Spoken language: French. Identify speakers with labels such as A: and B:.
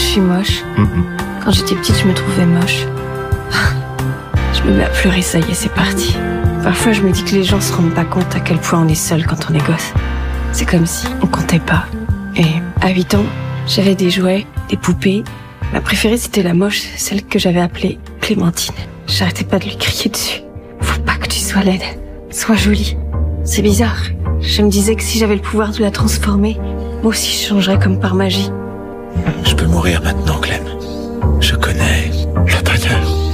A: suis moche. Quand j'étais petite, je me trouvais moche. Je me mets à pleurer, ça y est, c'est parti. Parfois, je me dis que les gens se rendent pas compte à quel point on est seul quand on est gosse. C'est comme si on comptait pas. Et à 8 ans, j'avais des jouets, des poupées. Ma préférée, c'était la moche, celle que j'avais appelée Clémentine. J'arrêtais pas de lui crier dessus. Faut pas que tu sois laide, sois jolie. C'est bizarre. Je me disais que si j'avais le pouvoir de la transformer, moi aussi je changerais comme par magie.
B: Je peux mourir maintenant, Clem. Je connais le bonheur.